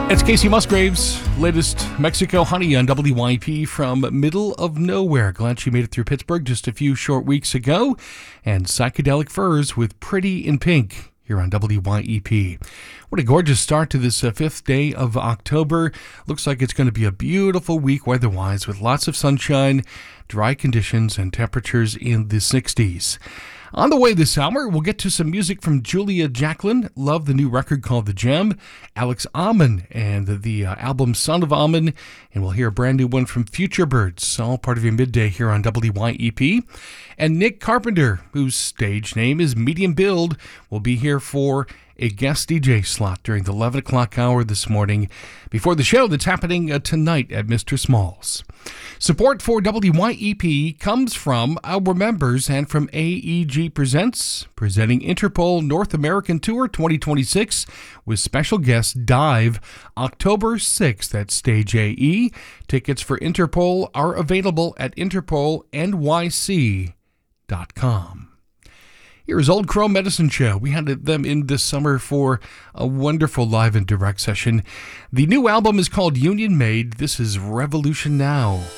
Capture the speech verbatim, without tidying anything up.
It's Casey Musgraves, latest Mexico Honey on W Y P from middle of nowhere. Glad she made it through Pittsburgh just a few short weeks ago. And Psychedelic Furs with Pretty in Pink here on W Y E P. What a gorgeous start to this uh, fifth day of October. Looks like it's going to be a beautiful week weather-wise with lots of sunshine, dry conditions, and temperatures in the sixties. On the way this hour, we'll get to some music from Julia Jacklin. Love the new record called The Gem. Alex Ammon and the, the uh, album Son of Ammon. And we'll hear a brand new one from Future Birds, all part of your midday here on W Y E P. And Nick Carpenter, whose stage name is Medium Build, will be here for a guest D J slot during the eleven o'clock hour this morning before the show that's happening uh, tonight at Mister Smalls. Support for W Y E P comes from our members and from A E G Presents, presenting Interpol North American Tour twenty twenty-six with special guest Dive, October sixth at Stage A E. Tickets for Interpol are available at interpol n y c dot com. Here's Old Crow Medicine Show. We had them in this summer for a wonderful live and direct session. The new album is called Union Made. This is Revolution Now.